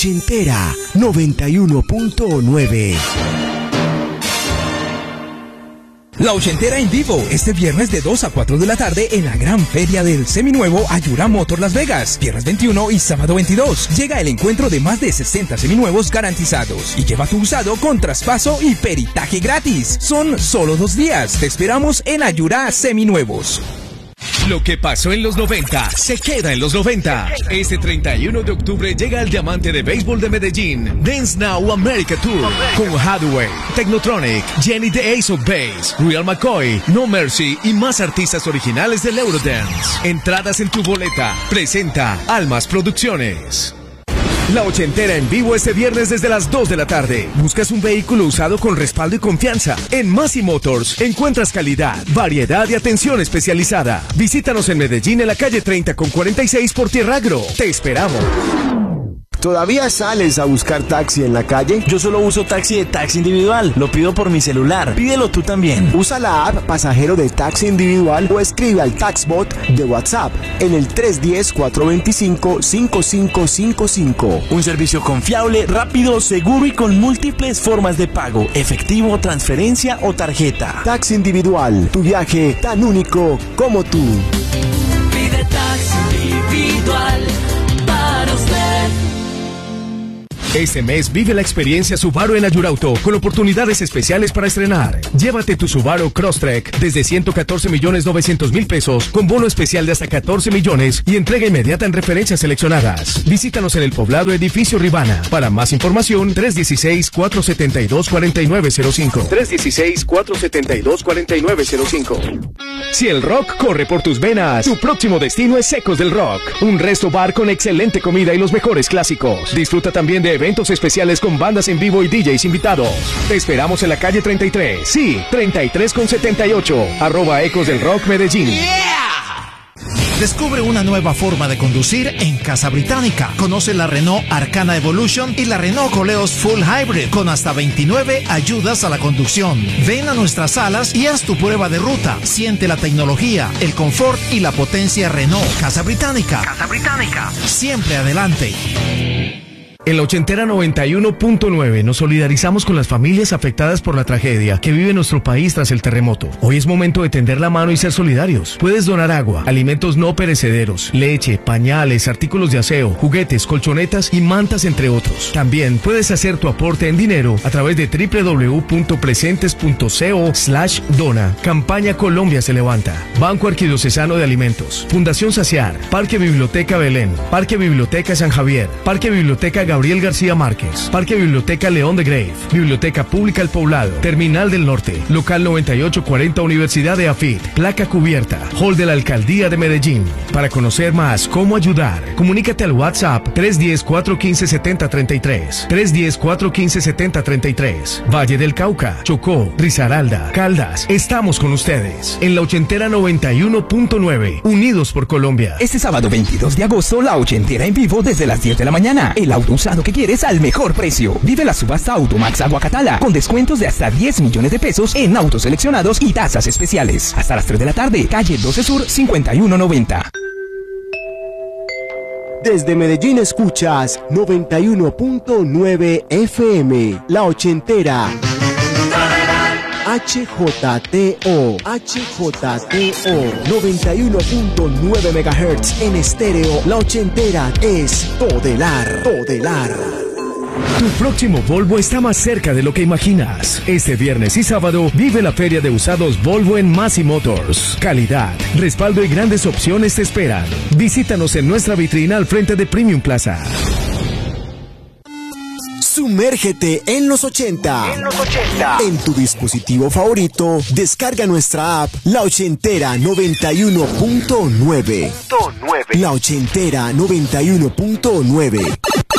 Ochentera 91.9. La Ochentera en vivo, este viernes de 2 a 4 de la tarde en la gran feria del seminuevo Ayura Motor Las Vegas. Viernes 21 y sábado 22. Llega el encuentro de más de 60 seminuevos garantizados. Y lleva tu usado con traspaso y peritaje gratis. Son solo 2 días. Te esperamos en Ayura Seminuevos. Lo que pasó en los 90 se queda en los 90. Este 31 de octubre llega el diamante de béisbol de Medellín, Dance Now America Tour, con Hathaway, Technotronic, Jenny the Ace of Base, Real McCoy, No Mercy y más artistas originales del Eurodance. Entradas en tu boleta. Presenta Almas Producciones. La Ochentera en vivo este viernes desde las 2 de la tarde. ¿Buscas un vehículo usado con respaldo y confianza? En Massey Motors encuentras calidad, variedad y atención especializada. Visítanos en Medellín en la calle 30 con 46 por Tierra Agro. Te esperamos. ¿Todavía sales a buscar taxi en la calle? Yo solo uso taxi de Taxi Individual. Lo pido por mi celular. Pídelo tú también. Usa la app Pasajero de Taxi Individual o escribe al Taxbot de WhatsApp en el 310-425-5555. Un servicio confiable, rápido, seguro y con múltiples formas de pago. Efectivo, transferencia o tarjeta. Taxi Individual. Tu viaje tan único como tú. Pide Taxi Individual para usted. Este mes vive la experiencia Subaru en Ayurauto con oportunidades especiales para estrenar. Llévate tu Subaru Crosstrek desde 114.900.000 pesos con bono especial de hasta 14 millones y entrega inmediata en referencias seleccionadas. Visítanos en el poblado Edificio Rivana. Para más información, 316-472-4905. 316-472-4905. Si el rock corre por tus venas, tu próximo destino es Ecos del Rock, un resto bar con excelente comida y los mejores clásicos. Disfruta también de eventos especiales con bandas en vivo y DJs invitados. Te esperamos en la calle 33. Sí, 33 con 78. @Ecos del Rock Medellín. Descubre una nueva forma de conducir en Casa Británica. Conoce la Renault Arcana Evolution y la Renault Koleos Full Hybrid con hasta 29 ayudas a la conducción. Ven a nuestras salas y haz tu prueba de ruta. Siente la tecnología, el confort y la potencia Renault. Casa Británica. Casa Británica. Siempre adelante. En la Ochentera 91.9 nos solidarizamos con las familias afectadas por la tragedia que vive nuestro país tras el terremoto. Hoy es momento de tender la mano y ser solidarios. Puedes donar agua, alimentos no perecederos, leche, pañales, artículos de aseo, juguetes, colchonetas y mantas, entre otros. También puedes hacer tu aporte en dinero a través de www.presentes.co/dona. Campaña Colombia se levanta. Banco Arquidiocesano de Alimentos. Fundación Saciar. Parque Biblioteca Belén. Parque Biblioteca San Javier. Parque Biblioteca Gabriel García Márquez, Parque Biblioteca León de Grave, Biblioteca Pública El Poblado, Terminal del Norte, Local 9840 Universidad de AFIT, Placa Cubierta, Hall de la Alcaldía de Medellín. Para conocer más cómo ayudar, comunícate al WhatsApp 310-415-7033, 310-415-7033. Valle del Cauca, Chocó, Risaralda, Caldas, estamos con ustedes. En la Ochentera 91.9, unidos por Colombia. Este sábado 22 de agosto, la Ochentera en vivo desde las 10 de la mañana. El auto usado que quieres al mejor precio. Vive la subasta Automax Aguacatala con descuentos de hasta 10 millones de pesos en autos seleccionados y tasas especiales. Hasta las 3 de la tarde, calle 12 Sur 5190. Desde Medellín escuchas 91.9 FM, La Ochentera. HJTO 91.9 MHz en estéreo. La Ochentera es Todelar. Tu próximo Volvo está más cerca de lo que imaginas. Este viernes y sábado vive la feria de usados Volvo en Massey Motors. Calidad, respaldo y grandes opciones te esperan. Visítanos en nuestra vitrina al frente de Premium Plaza. Sumérgete en los 80. En tu dispositivo favorito, descarga nuestra app La Ochentera 91.9. La Ochentera 91.9.